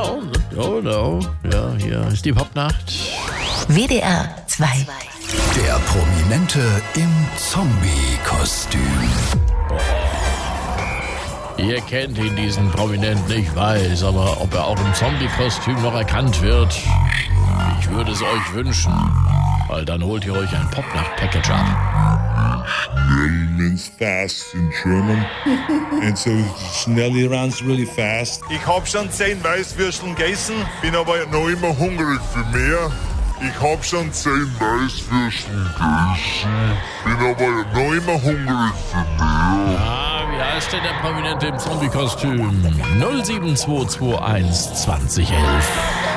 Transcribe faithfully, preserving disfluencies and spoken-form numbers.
no, oh no. Ja, hier ist die Popnacht. W D R zwei. Der Prominente im Zombie-Kostüm. Ihr kennt ihn, diesen Prominenten, ich weiß, aber ob er auch im Zombie-Kostüm noch erkannt wird, ich würde es euch wünschen, weil dann holt ihr euch ein Popnacht-Package ab. Schnell means fast in German. And so Schnelli runs really fast. Ich hab schon zehn Weißwürsteln gegessen, bin aber noch immer hungrig für mehr. Ich hab schon zehn Weißwürsteln gegessen, bin aber noch immer hungrig für mehr. Ah, wie heißt denn der Prominente im Zombie-Kostüm? null sieben zwei zwei eins zwanzig elf.